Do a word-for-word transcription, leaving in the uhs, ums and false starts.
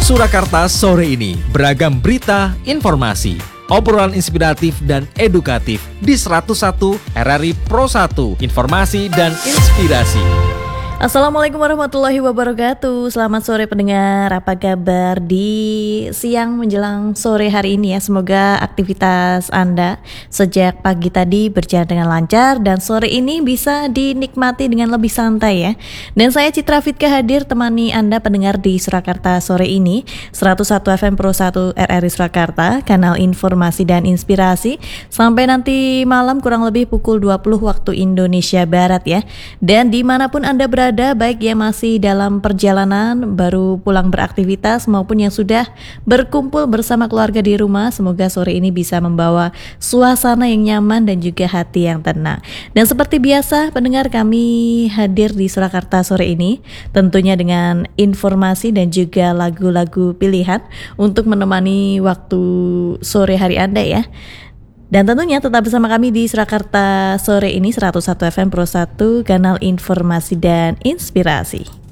Surakarta sore ini, beragam berita, informasi, obrolan inspiratif dan edukatif di seratus satu R R I Pro satu, informasi dan inspirasi. Assalamualaikum warahmatullahi wabarakatuh. Selamat sore pendengar, apa kabar di siang menjelang sore hari ini ya. Semoga aktivitas Anda sejak pagi tadi berjalan dengan lancar dan sore ini bisa dinikmati dengan lebih santai ya. Dan saya Citra Fitka hadir temani Anda pendengar di Surakarta sore ini, seratus satu F M Pro satu R R I Surakarta, kanal informasi dan inspirasi, sampai nanti malam kurang lebih pukul dua puluh waktu Indonesia Barat ya. Dan dimanapun Anda berada, ada baik yang masih dalam perjalanan, baru pulang beraktivitas, maupun yang sudah berkumpul bersama keluarga di rumah, semoga sore ini bisa membawa suasana yang nyaman dan juga hati yang tenang. Dan seperti biasa pendengar, kami hadir di Surakarta sore ini tentunya dengan informasi dan juga lagu-lagu pilihan untuk menemani waktu sore hari Anda ya. Dan tentunya tetap bersama kami di Surakarta sore ini, seratus satu F M Pro satu, kanal informasi dan inspirasi.